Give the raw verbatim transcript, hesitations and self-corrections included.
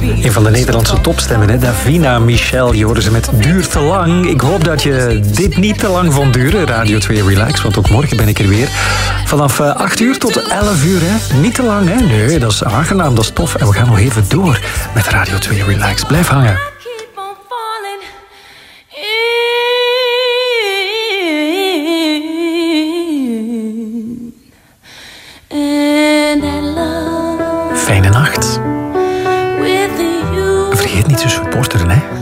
Een van de Nederlandse topstemmen, hè? Davina Michel. Je hoorde ze met Duurt te lang. Ik hoop dat je dit niet te lang vond duren. Radio twee Relax, want ook morgen ben ik er weer. Vanaf acht uur tot elf uur, hè? Niet te lang, hè? Nee, dat is aangenaam, dat is tof. En we gaan nog even door met Radio twee Relax. Blijf hangen. Fijne nacht. Vergeet niet te supporteren, hè.